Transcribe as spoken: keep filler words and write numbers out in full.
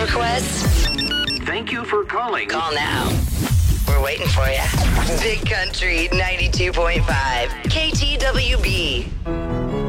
requests? Thank you for calling. Call now. We're waiting for you. Big Country ninety-two point five K T W B.